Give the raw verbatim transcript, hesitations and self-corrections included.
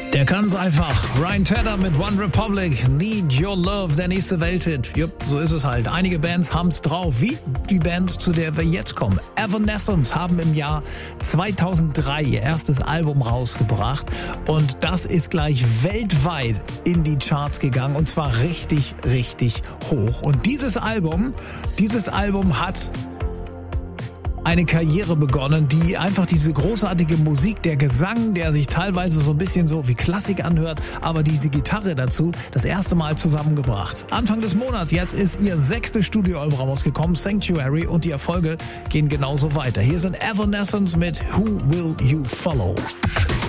Der kann's einfach. Ryan Tedder mit One Republic, Need Your Love, der nächste Welthit. Jupp, so ist es halt. Einige Bands haben's drauf, wie die Band, zu der wir jetzt kommen. Evanescence haben im Jahr zweitausenddrei ihr erstes Album rausgebracht und das ist gleich weltweit in die Charts gegangen und zwar richtig, richtig hoch. Und dieses Album, dieses Album hat eine Karriere begonnen, die einfach diese großartige Musik, der Gesang, der sich teilweise so ein bisschen so wie Klassik anhört, aber diese Gitarre dazu das erste Mal zusammengebracht. Anfang des Monats, jetzt ist ihr sechstes Studioalbum rausgekommen, Sanctuary, und die Erfolge gehen genauso weiter. Hier sind Evanescence mit Who Will You Follow?